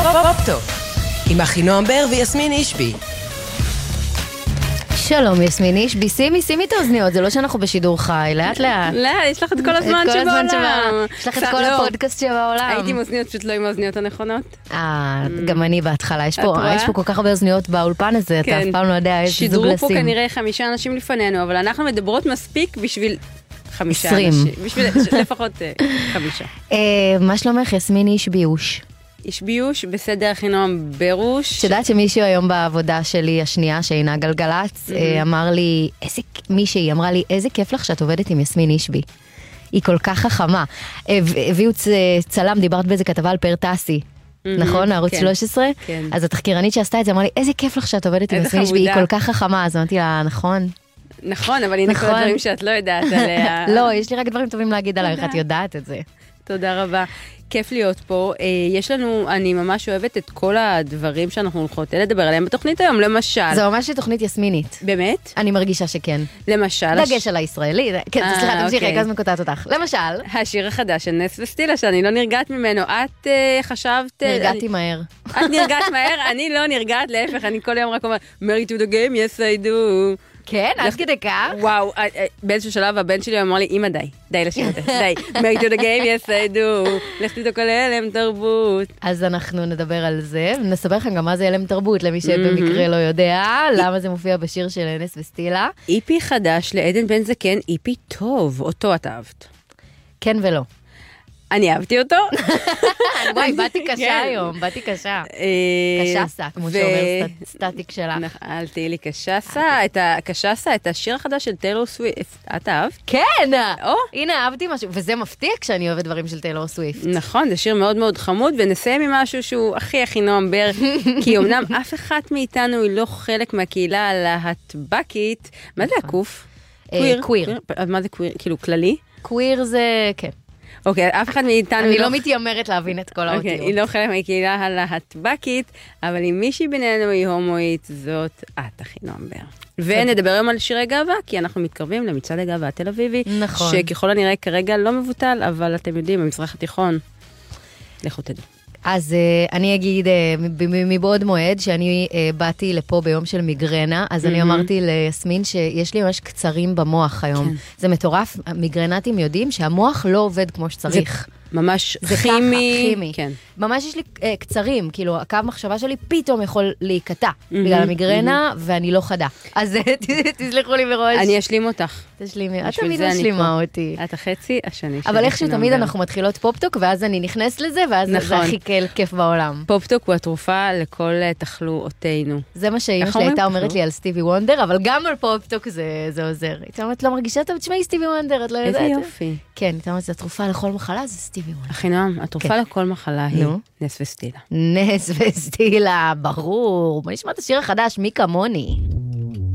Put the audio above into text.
פופ-טוק עם אחינועם בר ויסמין אישבי. שלום יסמין אישבי, שימי את האוזניות, זה לא שאנחנו בשידור חי, לאט לאט. לא, יש לך את כל הזמן שבעולם. יש לך את כל הפודקאסט שבעולם. הייתי עם אוזניות, פשוט לא עם האוזניות הנכונות. גם אני בהתחלה, יש פה כל כך הרבה אוזניות באולפן הזה, אתה אף פעם לא יודע איזה זוג לשים. שידרו פה כנראה 5 אנשים לפנינו, אבל אנחנו מדברות מספיק בשביל 5 20. אנשים. בשביל לפחות 5. מה שלומך יסמין אישבי אוש? איש ביוש, בסדר אחינועם ברוש. שדעת שמישהו היום בעבודה שלי השנייה, שאינה גלגלץ, אמר לי, מישהי אמרה לי, איזה כיף לך שאת עובדת עם יסמין אישבי. היא כל כך חכמה. הביאו צלם, דיברת באיזה כתבה על פרטסי. נכון? ערוץ 13? כן. אז התחקירנית שעשתה את זה אמרה לי, איזה כיף לך שאת עובדת עם יסמין אישבי, היא כל כך חכמה. אז אמרתי לה, נכון. נכון, אבל הנה כל הדברים שאת לא יודעת עליה. לא, יש לי רק דברים טובים להגיד עלייך, את יודעת את זה. תודה רבה. כיף להיות פה. יש לנו, אני ממש אוהבת את כל הדברים שאנחנו הולכות לדבר עליהם בתוכנית היום, למשל. זו ממש תוכנית יסמינית. באמת? אני מרגישה שכן. למשל. דגש על הישראלי. כן, סליחה, תמשיכי, כל הזמן קוטעת אותך. למשל. השיר החדש של נס וסטילה, שאני לא נרגעת ממנו. את חשבת... נרגעתי מהר. את נרגעת מהר? אני לא נרגעת, להפך, אני כל יום רק אומר, Married to the game, yes I do. כן, עד כדי כך? וואו, באיזשהו שלב הבן שלי אמר לי, אמא די לשיר את זה, די, Married to the game, yes I do, לך תתוק על הלם תרבות. אז אנחנו נדבר על זה, ונסבר לכם גם מה זה הלם תרבות, למי שבמקרה לא יודע, למה זה מופיע בשיר של נס וסטילה. איפי חדש לעדן בן זקן, איפי טוב, אותו את אהבת. כן ולא. אני אהבתי אותו. וואי, באתי קשה היום, באתי קשה. קשסה, כמו שאומר סטטיק שלך. אל תהי לי קשסה. את השיר החדש של טיילור סוויפט. את אהבת? כן! הנה, אהבתי משהו. וזה מפתיע כשאני אוהבת דברים של טיילור סוויפט. נכון, זה שיר מאוד מאוד חמוד, ונסיים עם משהו שהוא הכי נועם בר, כי אמנם אף אחת מאיתנו היא לא חלק מהקהילה הלהטבקית. מה זה הקוף? קוויר. מה זה קוויר? כאילו כללי? קוויר זה, כן. אוקיי, אף אחד מאיתנו... אני לא מתיימרת להבין את כל האותיות. היא לא חלק מהקהילה הלהטבקית, אבל אם מישהי בינינו היא הומואית, זאת את אחינועם בר. ונדבר היום על שירי גאווה, כי אנחנו מתקרבים למצעד הגאווה התל אביבי, נכון. שככל הנראה כרגע לא מבוטל, אבל אתם יודעים, במזרח התיכון, לכו תדעו. אז אני אגיד מבעוד מועד שאני באתי לפה ביום של מיגרנה, אז אני אמרתי ליסמין שיש לי ממש קצרים במוח היום. זה מטורף, מיגרנטים יודעים שהמוח לא עובד כמו שצריך. ממש זה כימי. כן. ממש יש לי קצרים, כאילו הקו מחשבה שלי פתאום יכול להיקטע בגלל המיגרנה, ואני לא חדה. אז תסלחו לי מראש. אני אשלים אותך. תשלימי, את תמיד משלימה אותי. את החצי השני שלי. אבל איכשהו תמיד אנחנו מתחילות פופטוק, ואז אני נכנסת לזה, ואז זה הכי כיף בעולם. פופטוק הוא התרופה לכל תחלואותינו. זה מה שאמא שלי הייתה אומרת לי על סטיבי וונדר, אבל גם על פופטוק זה עוזר. הייתה אומרת, לא מרגישה טוב, תשמעי סטיבי וונדר, את לא יודעת. איזה יופי. כן, הייתה אומרת, התרופה לכל מחלה זה סטיבי וונדר. אחינועם, התרופה לכל מחלה היא נס וסטילה. נס וסטילה, ברור. בוא נשמע את השיר החדש, מי כמוני.